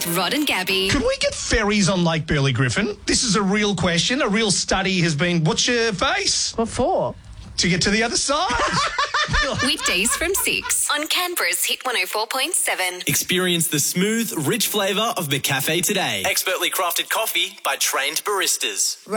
Rod and Gabby. Could we get ferries on Lake Burley Griffin? This is a real question. A real study has been... What's your face? What for? To get to the other side. Weekdays from 6 on Canberra's Hit 104.7. Experience the smooth, rich flavour of McCafe today. Expertly crafted coffee by trained baristas.